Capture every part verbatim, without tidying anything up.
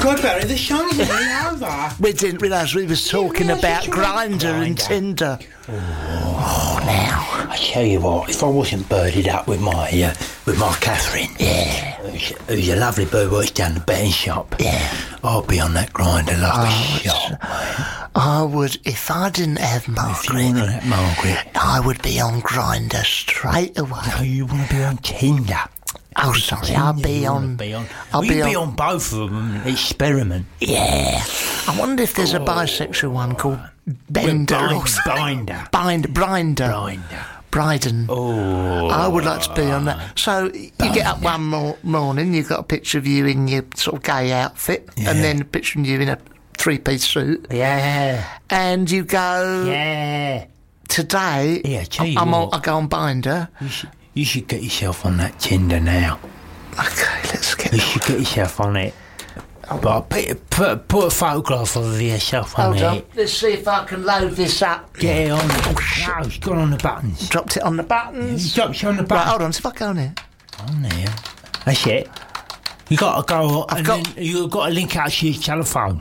God, Barry, the show's nearly over. We didn't realise we was talking Yeah, about yeah, Grindr and Grindr. Tinder. Oh, now I tell you what, if I wasn't birded up with my uh, with my Catherine, Yeah. who's, who's a lovely bird, works down the betting shop, Yeah. I'd be on that Grindr like Oh, a it's- shot. I would, if I didn't have If you Margaret, want that, Margaret. I would be on Grindr straight away. Oh, you want to be on Tinder? Oh, sorry, I'll be You wanna on. Be on. I'll well, be you on. be on both of them. Experiment. Yeah. I wonder if there's a bisexual one called Bender or Bind, something. binder. Bind, Brinder. Binder. Bryden. Oh. I would like to be on that. So you get up one more morning, you've got a picture of you in your sort of gay outfit, Yeah. and then a picture of you in a three-piece suit, Yeah. and you go, Yeah. today, Yeah, tell you I'm on, what. I go on Binder. You should, you should get yourself on that Tinder now. Okay, let's get You should get yourself on it. But put, put, put a photograph of yourself on Hold it. on, let's see if I can load this up. Get it on. Oh, no, it's gone on the buttons. Dropped it on the You buttons. dropped it on the Right, buttons. hold on, see if I go on here. On there. That's it. You got to go, I've and got- then you got to link out to your telephone.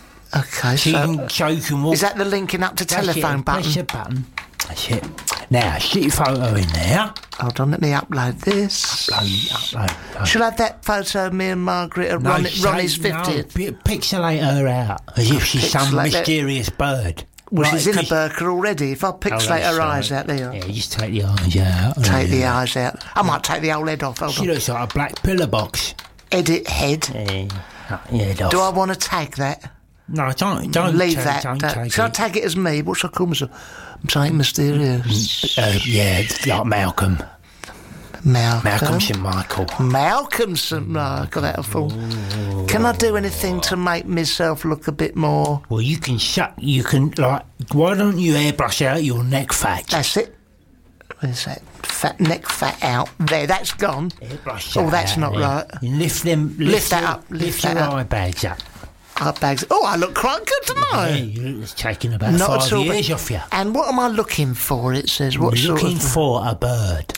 Okay, So, so, you can, so you can walk. is that the linking up to That's telephone it. button? Press the button. That's it. Now, stick your photo in there. Hold on, let me upload this. Upload, upload. upload. Shall I have that photo of me and Margaret at No, Ronnie, say- Ronnie's no, fiftieth? pi- pixelate her out as if she's some Pixelate that- mysterious bird. Well, Right, she's in a Chris- burqa already. If I Oh, pixelate that's her right. eyes out there, Yeah, just take the eyes out. take the Yeah. eyes out. I might take the whole head off. Hold She on. looks like a black pillar box. Edit head. Yeah, yeah. Off. Do I want to tag that? No, don't, don't Leave take, that. Don't that- take Shall I it. tag it as me? What shall I call myself? I'm something mysterious. Uh, yeah, it's like Malcolm. Malcolm. Malcolm Saint Michael. Malcolm Saint Michael. That'll fall. Can I do anything to make myself look a bit more? Well, you can shut. You can like. Why don't you airbrush out your neck fat? That's it. Where's that? Fat neck fat out there. That's gone. Airbrush Oh, that that's out not there. right. You lift them. Lift, Lift that your, up, Lift, lift your that up. eye bags up. Our bags. Oh, I look quite good Yeah, tonight. you- it's taking about Not five at all. years but- off you. And what am I looking for? It says what You're sort looking of for a bird.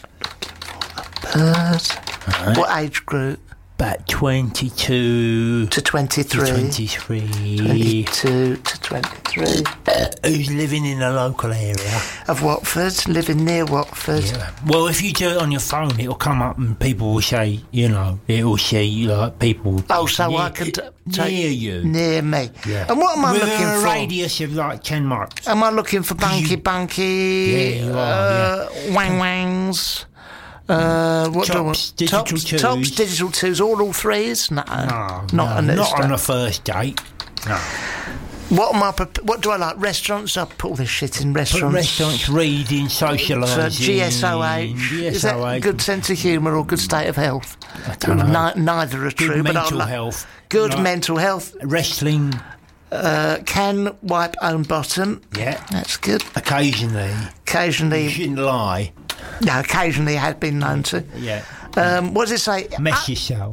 bird? What age group? About twenty-two To to twenty-three. twenty-three. twenty-two to twenty-three. Who's living in a local area? Of Watford, living near Watford. Yeah. Well, if you do it on your phone, it'll come up and people will say, you know, it'll say like people. Oh, so near, I can t- take- near you. Near me. Yeah. And what am I Within looking a for? radius of like ten miles. Am I looking for bunky You- bunky? Yeah, you are, uh, Wang wangs. Uh, what do I want? Tops, digital tops, twos. tops, digital twos, all all threes. No, No, not no, on this not on stuff. a first date. No. What am I? Prep- what do I like? Restaurants. I put all this shit in But restaurants. restaurants, reading, socialising. So G S O H. Is that good sense of humour or good state of health? I don't know. Ni- neither are Good true, but I mental like health. good Like mental health. Wrestling, Uh, can wipe own bottom. yeah. That's good. Occasionally. You Occasionally, shouldn't lie. no, occasionally has been known to. Yeah. Um, what does it say? Mess yourself.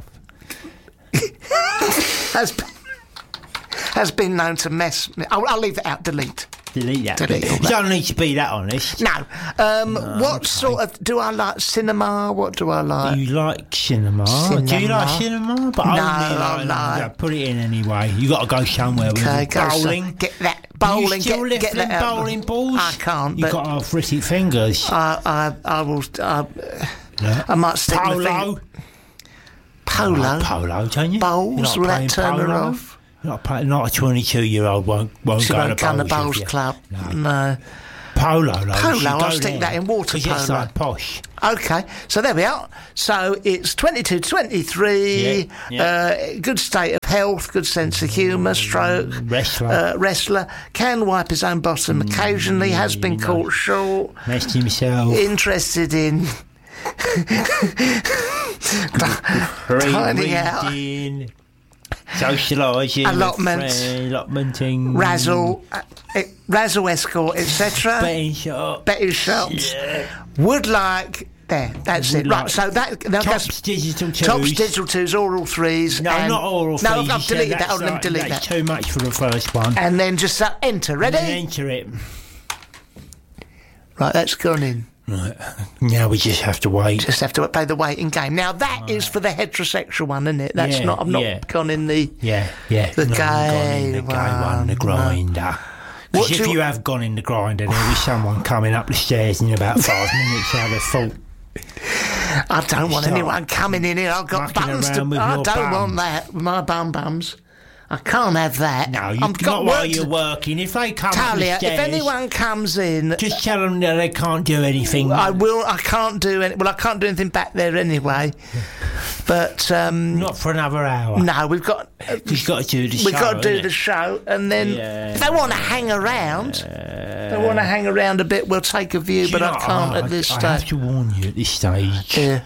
Has been, has been known to mess. I'll, I'll leave it out. Delete. Delete that. Delete all You that. don't need to be that honest. No. Um, what sort of do I like? Cinema. What do I like? Do you like cinema? Do you like Cinema. cinema? But No, only I like, like- yeah, put it in anyway. You got to go somewhere. with Okay, it. go so- bowling. get that Can bowling. you still get lift get them that out. bowling balls? I can't. You But got arthritic fingers. I, I, I will. I, Yeah. I might stick my Polo. finger. Polo. Like polo, don't you? Bowls, You like will that playing turn her polo? off? Not, play, not a twenty-two-year-old won't, won't She go won't to come to bowls bowls with you. club. No. No. Polo, though. Polo, you should I'll go stick there, that in water 'cause it's polo. like posh. Okay, so there we are. So it's twenty-two, twenty-three, Yeah, yeah. Uh, good state of health, good sense of humour, stroke, Wrestler. uh, wrestler, can wipe his own bottom occasionally, has been caught short, Messed himself. interested in tidying out, Reading. Socialising. with Allotments. friends, Allotmenting. razzle, uh, eh, razzle escort, et cetera. Betting shop. Betting shops. Yeah. Would like. There, that's Would it. Right, like- so that. that Tops goes- digital twos. Tops, digital twos, oral threes. No, and, not oral No, threes. I've You said deleted that. that's Hold on, like- delete that. that's too much for the first one. And then just uh, enter. Ready? And then enter it. Right, that's gone in. Right. Now we just have to wait. Just have to play the waiting game. Now that right. is for the heterosexual one, isn't it? That's yeah, not. I've not yeah. gone in the. Yeah, yeah. The no, gay, gone in the gay one, one the grinder. Because if you... you have gone in the grinder, there'll be someone coming up the stairs in about five minutes. I'd have thought. I don't want Start anyone coming in here. I've got buttons to. I don't bums. want that with my bum bums. I can't have that. No, you, not got while you're working. If they come Talia, up the stairs, if anyone comes in, just tell them that they can't do anything. I will. I can't do any. Well, I can't do anything back there anyway. But um, not for another hour. No, we've got. Uh, we've got to do the we've show. We've got to do innit? the show, and then yeah. if they want to hang around, uh, if they want to hang around a bit, we'll take a view. But I can't oh, at this I, stage. I have to warn you at this stage. Yeah.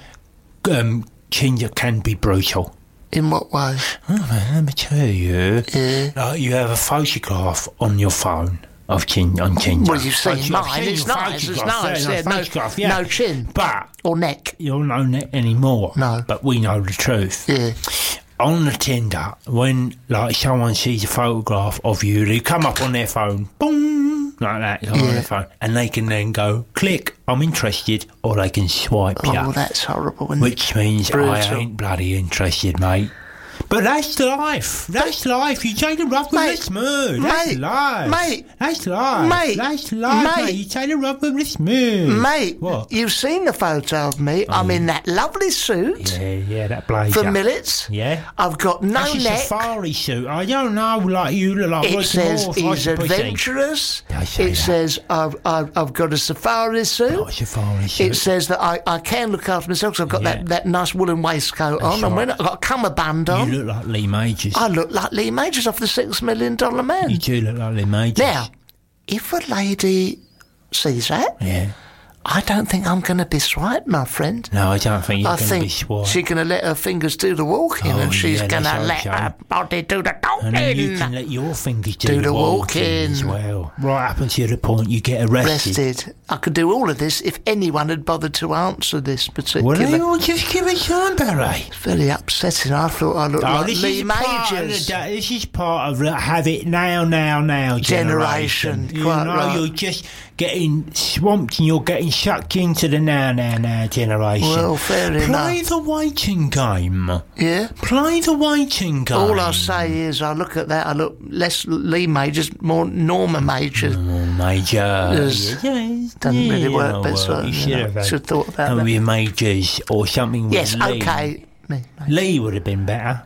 Um, Ginger can be brutal. In what way? Oh, man, let me tell you. Yeah. Uh, you have a photograph on your phone of chin on Ginger. Well, you've seen photograph. mine. Seen it's nice. It's nice. Yeah, Yeah, no, no, yeah. no chin. But or neck. You're no neck anymore. No. But we know the truth. Yeah. On the Tinder, when like someone sees a photograph of you, they come up on their phone, boom, like that, yeah. on their phone, and they can then go click, I'm interested, or they can swipe oh, you. Oh, that's horrible. Isn't Which it? means Brutal. I ain't bloody interested, mate. But that's life. That's life. You take the rough with mate, the smooth. That's mate, life. Mate. That's life. Mate. That's life, mate. mate. You take the rough with the smooth. Mate. What? You've seen the photo of me. Oh, I'm in that lovely suit. Yeah, yeah, that blazer. For Millets. Yeah. I've got no That's neck. a safari suit. I don't know, like you look like... It says more, he's like adventurous. I say it that. says I've, I've, I've got a safari suit. Not a safari suit. It says that I, I can look after myself because I've got Yeah. that, that nice woolen waistcoat That's on. And right. when I've got a cummerbund on. You look like Lee Majors. I look like Lee Majors off the Six Million Dollar Man. You do look like Lee Majors. Now, if a lady sees that, yeah. I don't think I'm going to be swiped, my friend. No, I don't think you're I going to think be swiped. she's going to let her fingers do the walking, Oh, and she's yeah, going to let's let hope so. her body do the talking. And then you can let your fingers do, Do the, the walking, walking. as well. Right up until the point you get arrested. Rested. I could do all of this if anyone had bothered to answer this particular. Well, they all just give it time, Barry. It's very upsetting. I thought I looked Oh, like this Lee is part of Majors. the, this is part of the have it now, now, now generation. Generation, You quite know, right. you're just getting swamped and you're getting sucked into the now, now, now generation. Well, fair Play enough. the waiting game. Yeah. Play the waiting game. All I say is, I look at that. I look less Lee Majors, more Norma Majors. Oh, Major. Yes. Yeah, yeah, Doesn't yeah, really work, no, but well, sort of, you you should know, have had should have thought about some that. of your Majors or something with Yes, Lee. okay. Me, me. Lee would have been better.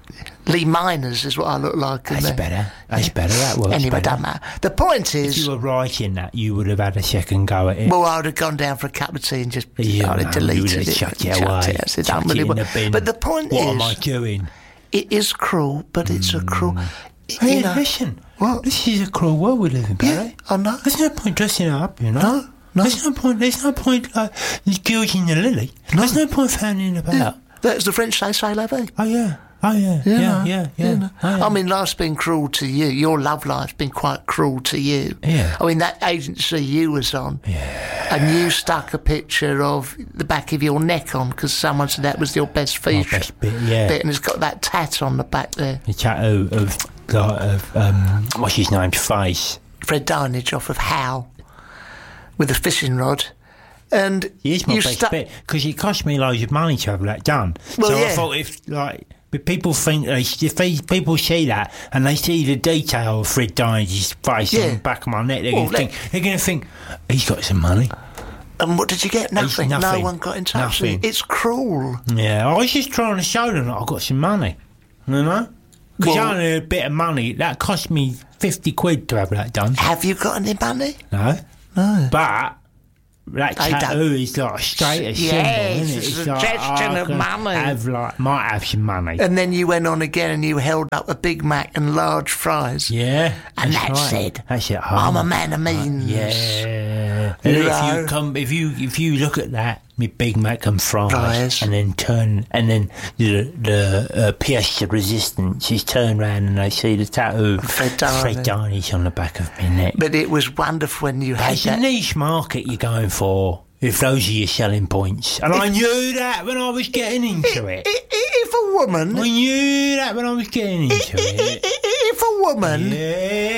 Lee Miners is what I look like. That's isn't it? better. That's better. That works Anyway, better. doesn't matter. The point If is, you were writing that, you would have had a second go at it. well, I would have gone down for a cup of tea and just Yeah, I'd have no, deleted you would it. have chucked it chucked away. it. That's it, Chucked done really it in well. the bin. But the point What is, am I doing? it is cruel, but it's a cruel. Hey, you know, listen. what? This is a cruel world we live in, Barry. Yeah, I know. There's no point dressing up, you know. No, no. There's no point. There's no point like gilding the lily. No. There's no point fanning about. Yeah. That's the French say, say la vie. Oh yeah. Oh yeah. You Yeah. know, Yeah. Yeah. you know. Oh, yeah. I mean, life's been cruel to you. Your love life's been quite cruel to you. Yeah. I mean, that agency you was on, Yeah. and you stuck a picture of the back of your neck on because someone said that was your best feature. best bit, yeah. Bit, and it's got that tat on the back there. The tattoo of like, of um what's his name's face. Fred Dinage off of Howl with a fishing rod. And Here's my you best stuck. bit because it cost me loads of money to have that done. Well, so I yeah. thought if like but people think they, if they, people see that and they see the detail of Fred Dynage's face Yeah. on the back of my neck, they're Well, going to let- think they're going to think he's got some money. And what did you get? Nothing. No nothing. one got in touch with Nothing. you. It's cruel. Yeah, I was just trying to show them that I've got some money, you know. Because Well- only a bit of money that cost me fifty quid to have that done. Have you got any money? No, No. but. That They tattoo don't- is like a status Yes, symbol, isn't it? it's a like, suggestion I of can money. Have like, might have some money. And then you went on again and you held up a Big Mac and large fries. Yeah, And that's that right. said, that's it. I'm a man of means. Yeah. You And if know. you come, if you if you look at that, me Big Mac and fries, Fries. and then turn, and then the the uh, pièce de resistance is turned round and they see the tattoo of Fred Fred Darnage. Darnage on the back of my neck. But it was wonderful when you had That's a that. niche market you're going for. If those are your selling points, and I knew that when I was getting into it. I- I- If a woman, I knew that when I was getting into I- I- it. I- if a woman Yeah.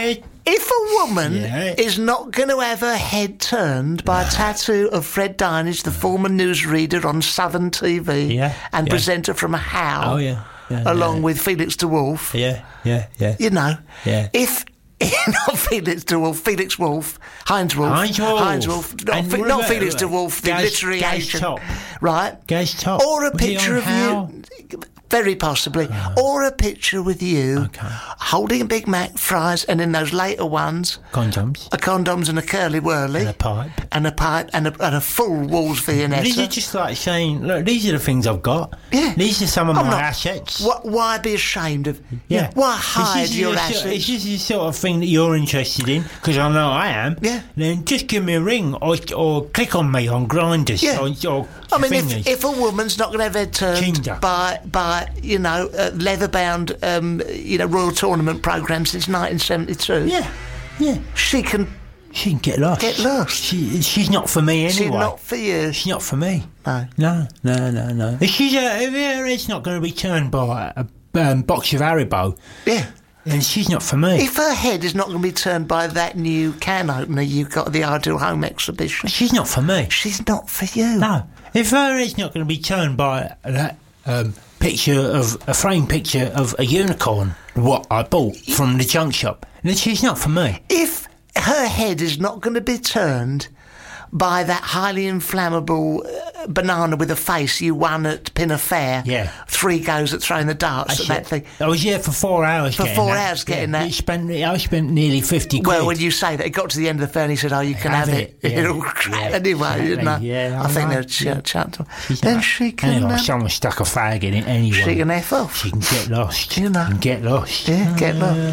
If a woman Yeah. is not going to have her head turned by a tattoo of Fred Dinage, the former newsreader on Southern T V Yeah, and yeah. presenter from How, Oh, yeah. yeah along yeah. with Felix de Wolf, Yeah, yeah, yeah. you know, Yeah. if not Felix de Wolf, Felix Wolf, Heinz Wolf, Heinz Wolf. Heinz Wolf, not, And Fe- what not about- Felix de Wolf, the Gaz- literary Gaz agent, Top. right? Gaz Top. Or a Was he picture on of How? you, very possibly, or a picture with you Okay. holding a Big Mac, fries, and in those later ones, Condoms. a condoms and a curly whirly, And a pipe. and a pipe, and a, and a full Walls These are Viennetta. just like saying, look, these are the things I've got. Yeah. These are some of I'm my not- assets. Wh- why be ashamed of? Yeah. Why If hide this is your the sort- assets? If this is the sort of thing that you're interested in, because I know I am, Yeah. then just give me a ring or, or click on me on Grindr Yeah. or, or I mean, thingies. if, if a woman's not going to have her turned Tinder. by, by you know, uh, leather-bound, um, you know, Royal Tournament programme since nineteen seventy-two, yeah, yeah, she can. she can get lost. Get lost. She, she's not for me anyway. She's not for you. She's not for me. No. No, no, no, no. If she's uh, if her head's not going to be turned by a um, box of Haribo, Yeah. then she's not for me. If her head is not going to be turned by that new can opener you've got at the Ideal Home exhibition, She's not for me. she's not for you. No. If her head's not going to be turned by that um, picture of a framed picture of a unicorn, what I bought from the junk shop, then she's not for me. If her head is not going to be turned by that highly inflammable uh, banana with a face you won at Pinner Fair, Yeah. three goes at throwing the darts at that thing. I was here for four hours. For getting four that. hours getting yeah, that. You spent, I spent nearly fifty quid. Well, when you say that, it got to the end of the fair and he said, oh, you can have, Have it. it, yeah. It'll Yeah, anyway, you know. exactly, yeah, I, I think know, they're ch- yeah. chat. She's Then not- she can, Anyway, um, someone stuck a fag in it anyway. she can F off. She can get lost. You know. Can get lost. Yeah, get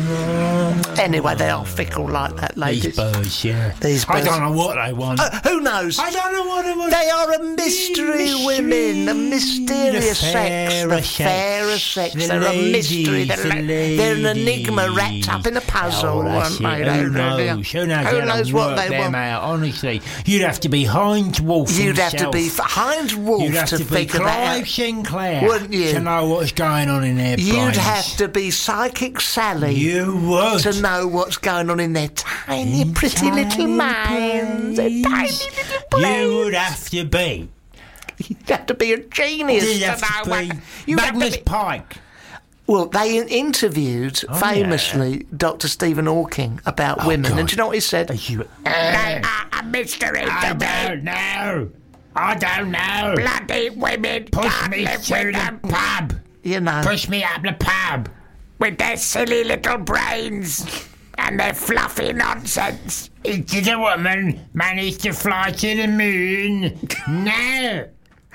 lost. Anyway, they are fickle like that, ladies. These birds, yeah. These I birds. don't know what they want. Uh, who knows? I don't know what they want. They are a mystery women, a mysterious The sex, the fairer sex. fairer sex. The They're a mystery. ladies, They're, the they're an enigma ladies. wrapped up in a puzzle, Oh, that's aren't it. they? Who They're- they're- knows? Who knows, Who how to knows what work they them want? out? Honestly, you'd have to be Heinz Wolf You'd have himself. to be Heinz Wolf You'd have to, to, be figure that Clive out. Sinclair, Wouldn't you? to know what's going on in their You'd brains. have to be Psychic Sally You would. to know what's going on in their tiny, pretty little minds. Their tiny little brains. You would have to be. You'd have to be a genius You'd to have know to what... be You'd have to Magnus be- Pike. Well, they interviewed, Oh, famously, Doctor Stephen Hawking about Oh, women. God. And do you know what he said? You, They are a mystery I to me. don't know. I don't know. Bloody women Push can't me live to with the them. pub. You know, Push me up the pub. with their silly little brains and their fluffy nonsense. Did a woman manage to fly to the moon? No.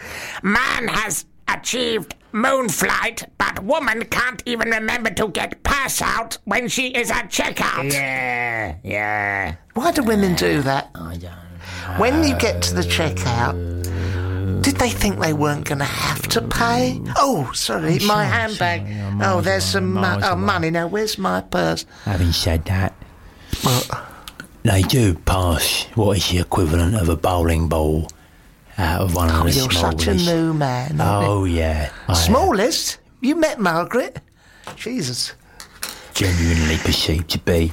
Man has achieved moon flight, but woman can't even remember to get pass out when she is at checkout. Yeah, yeah. Why do women do that? I don't know. When you get to the checkout, did they think they weren't going to have to pay? Oh, sorry, my sure, handbag. sorry, I'm miles Oh, there's away, some mo- miles oh, away. money. Now, where's my purse? Having said that, Well, they do pass what is the equivalent of a bowling ball out of one of oh, the you're smallest. such a new man. aren't you? Oh, yeah. I Smallest? You met Margaret? Jesus. genuinely perceived to be.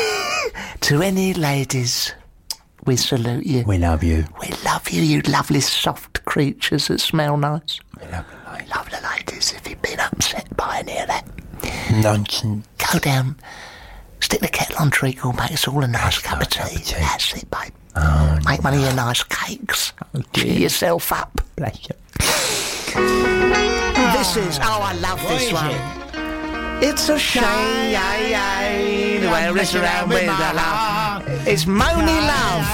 To any ladies, we salute you. We love you. We love you, you lovely soft creatures that smell nice. We love you, mate. Love the ladies. If you've been upset by any of that, Nonsense. go down, stick the kettle on treacle, make us all a nice cup of tea. cup of tea. That's it, babe. Oh, Make one of your nice cakes. Oh, Cheer dear. yourself up. bless you. This is, oh, I love What this is one. it? It's a shame, where it's around with the love. It's Moany Love.